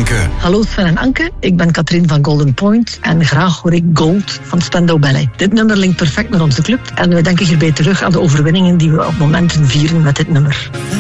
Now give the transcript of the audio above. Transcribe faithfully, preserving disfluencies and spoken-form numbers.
Anke. Hallo Sven en Anke, ik ben Katrien van Golden Point en graag hoor ik Gold van Spandau Ballet. Dit nummer linkt perfect naar onze club en we denken hierbij terug aan de overwinningen die we op momenten vieren met dit nummer.